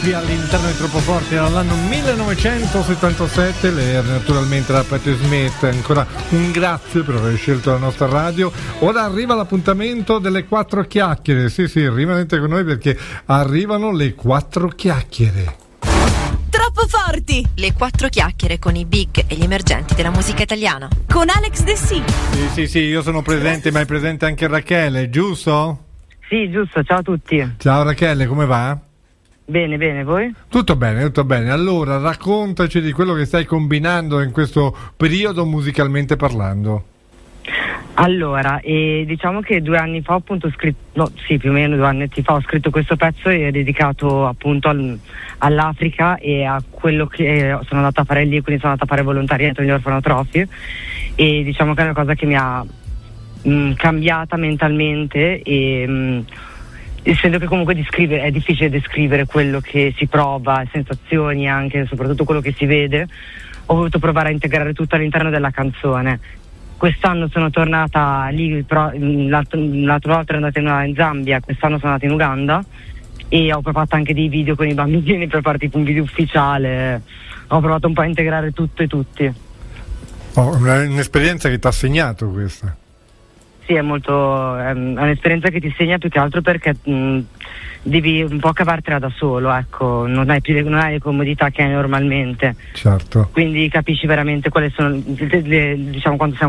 All'interno di Troppo Forte dall'anno 1977, lei era naturalmente la Patti Smith. Ancora un grazie per aver scelto la nostra radio. Ora arriva l'appuntamento delle 4 chiacchiere. Sì, rimanete con noi perché arrivano le 4 chiacchiere. Troppo Forti! Le 4 chiacchiere con i big e gli emergenti della musica italiana. Con Alex De Sì. Sì, io sono presente, ma è presente anche Rachele, giusto? Sì, giusto, ciao a tutti. Ciao Rachele, come va? Bene, voi? Tutto bene. Allora, raccontaci di quello che stai combinando in questo periodo musicalmente parlando. Allora, diciamo che 2 anni fa ho appunto scritto, più o meno 2 anni fa ho scritto questo pezzo e è dedicato appunto all'Africa e a quello che sono andata a fare lì, quindi sono andata a fare volontariato negli orfanotrofi e diciamo che è una cosa che mi ha cambiata mentalmente e essendo che comunque è difficile descrivere quello che si prova, sensazioni anche, soprattutto quello che si vede, ho voluto provare a integrare tutto all'interno della canzone. Quest'anno sono tornata lì, l'altra volta ero andata in Zambia, quest'anno sono andata in Uganda e ho fatto anche dei video con i bambini per fare tipo un video ufficiale, ho provato un po' a integrare tutto e tutti. Un'esperienza che ti ha segnato questa? Sì, è un'esperienza che ti segna più che altro perché devi un po' cavartela da solo, ecco, non hai le comodità che hai normalmente. Certo. Quindi capisci veramente quali sono, diciamo, quando sei